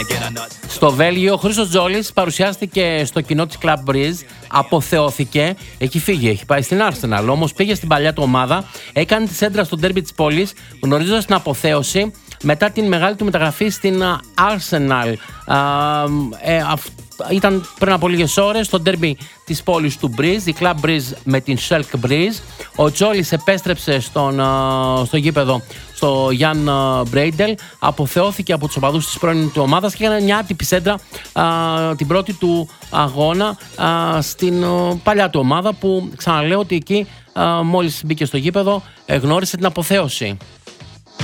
Στο Βέλγιο, ο Χρήστος Τζόλης παρουσιάστηκε στο κοινό της Club Breeze, αποθεώθηκε, έχει φύγει, έχει πάει στην Arsenal, όμως πήγε στην παλιά του ομάδα, έκανε τη σέντρα στο ντέρμπι της πόλης, γνωρίζοντας την αποθέωση μετά την μεγάλη του μεταγραφή στην Arsenal. Ήταν πριν από λίγες ώρες στο ντέρμπι της πόλης του Breeze, η Club Breeze με την Schalke Breeze. Ο Τζόλης επέστρεψε στο γήπεδο, στο Jan Breydel, αποθεώθηκε από τους οπαδούς της πρώην του ομάδας και έκανε μια άτυπη σέντρα την πρώτη του αγώνα στην παλιά του ομάδα, που ξαναλέω ότι εκεί μόλις μπήκε στο γήπεδο γνώρισε την αποθέωση.